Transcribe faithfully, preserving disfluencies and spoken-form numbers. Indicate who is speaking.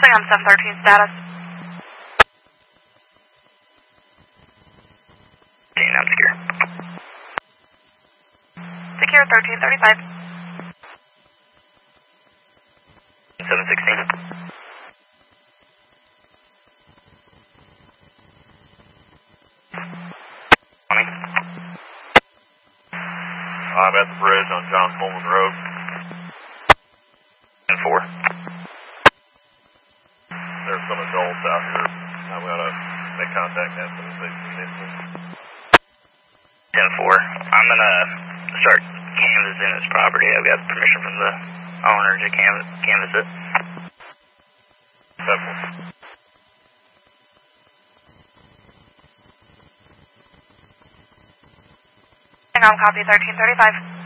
Speaker 1: Saigon seven thirteen status.
Speaker 2: I'm secure.
Speaker 1: Secure thirteen thirty-five.
Speaker 2: seven sixteen.
Speaker 3: I'm at the bridge on John Coleman Road.
Speaker 2: ten four.
Speaker 3: There's some adults out here. I'm going to make contact now as they see this.
Speaker 2: ten four. I'm going to start canvassing this property. I've got permission from the owner to canvass, canvass it.
Speaker 3: seven one.
Speaker 1: Saigon copy thirteen thirty-five.